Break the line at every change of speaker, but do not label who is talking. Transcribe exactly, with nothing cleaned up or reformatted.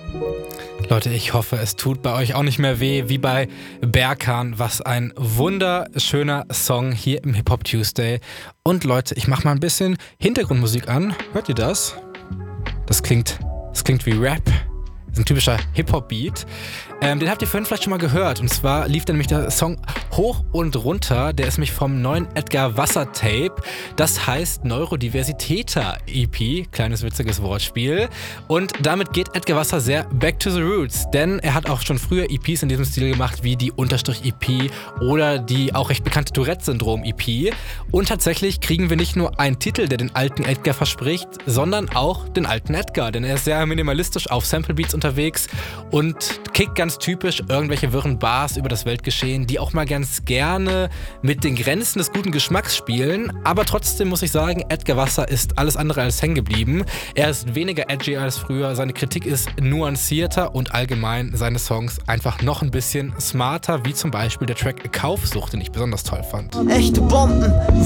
Leute, ich hoffe, es tut bei euch auch nicht mehr weh wie bei Berkan. Was ein wunderschöner Song hier im Hip-Hop Tuesday. Und Leute, ich mach mal ein bisschen Hintergrundmusik an. Hört ihr das? Das klingt, das klingt wie Rap. Das ist ein typischer Hip-Hop-Beat. Ähm, den habt ihr vorhin vielleicht schon mal gehört. Und zwar lief dann nämlich der Song Hoch und Runter. Der ist nämlich vom neuen Edgar Wasser Tape. Das heißt Neurodiversitäter E P. Kleines witziges Wortspiel. Und damit geht Edgar Wasser sehr back to the roots. Denn er hat auch schon früher E Ps in diesem Stil gemacht, wie die Unterstrich-E P oder die auch recht bekannte Tourette-Syndrom-E P. Und tatsächlich kriegen wir nicht nur einen Titel, der den alten Edgar verspricht, sondern auch den alten Edgar. Denn er ist sehr minimalistisch auf Sample-Beats unterwegs und kickt ganz typisch irgendwelche wirren Bars über das Weltgeschehen, die auch mal ganz gerne mit den Grenzen des guten Geschmacks spielen. Aber trotzdem muss ich sagen, Edgar Wasser ist alles andere als hängen geblieben. Er ist weniger edgy als früher, seine Kritik ist nuancierter und allgemein seine Songs einfach noch ein bisschen smarter, wie zum Beispiel der Track Kaufsucht, den ich besonders toll fand.
Echte Bomben